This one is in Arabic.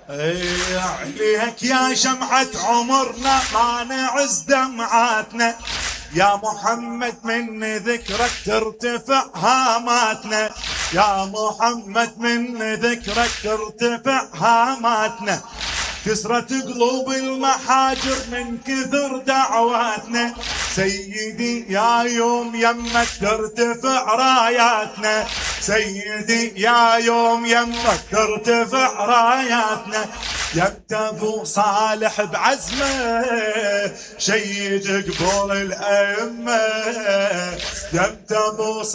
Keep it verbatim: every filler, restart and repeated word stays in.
ايه عليك يا شمعة عمرنا ما نعز دمعاتنا، يا محمد من ذكرك ترتفع هاماتنا، يا محمد من ذكرك ترتفع هاماتنا، كسرت قلوب المحاجر من كثر دعواتنا، سيدي يا يوم يمك ترتفع راياتنا، سيدي يا يوم يمك ترتفع راياتنا، يمت ابو صالح بعزمه شيد قبول الائمه، يمت ابو